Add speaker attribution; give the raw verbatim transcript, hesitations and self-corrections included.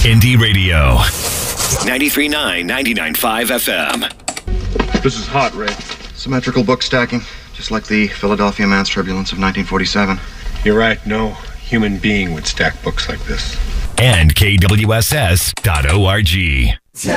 Speaker 1: Indie Radio. ninety-three point nine, ninety-nine point five F M.
Speaker 2: This is hot, Ray.
Speaker 3: Symmetrical book stacking, just like the Philadelphia Man's Turbulence of nineteen forty-seven.
Speaker 2: You're right. No human being would stack books like this.
Speaker 1: And K W S S dot org.